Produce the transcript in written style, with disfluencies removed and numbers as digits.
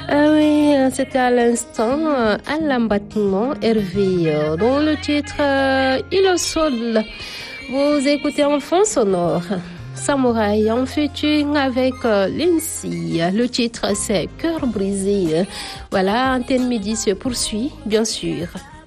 Ah oui, c'était à l'instant à l'abattement Hervé dont le titre Il au sol. Vous écoutez en fond sonore Samouraï en featuring avec Lindsay. Le titre c'est Cœur brisé. Voilà, Antenne Midi se poursuit, bien sûr.